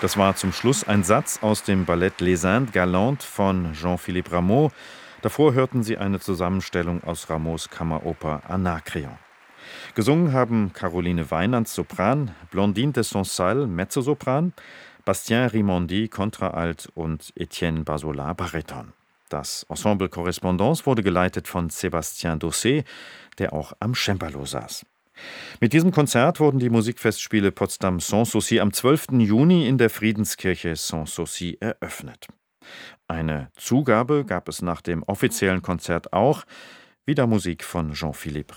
Das war zum Schluss ein Satz aus dem Ballett Les Indes Galantes von Jean-Philippe Rameau. Davor hörten Sie eine Zusammenstellung aus Rameaus Kammeroper Anakreon. Gesungen haben Caroline Weinans Sopran, Blandine de Sansal Mezzosopran, Bastien Rimondi Kontraalt und Etienne Basola Bariton. Das Ensemble Correspondance wurde geleitet von Sébastien Dossé, der auch am Cembalo saß. Mit diesem Konzert wurden die Musikfestspiele Potsdam Sanssouci am 12. Juni in der Friedenskirche Sanssouci eröffnet. Eine Zugabe gab es nach dem offiziellen Konzert auch, wieder Musik von Jean-Philippe